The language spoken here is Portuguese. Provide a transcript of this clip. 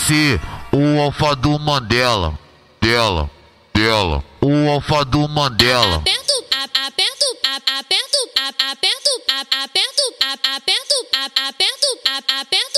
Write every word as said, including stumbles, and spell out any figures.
ser o alfa do Mandela, dela, dela, o alfa do Mandela. Aperto, a- aperto, a- aperto, a- aperto, a- aperto, a- aperto, a- aperto, a- aperto,